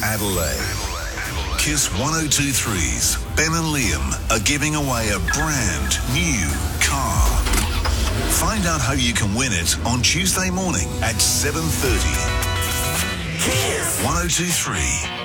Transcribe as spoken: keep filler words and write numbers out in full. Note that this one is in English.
Adelaide. Kiss one oh two three's Ben and Liam are giving away a brand new car. Find out how you can win it on Tuesday morning at seven thirty. Kiss one oh two three.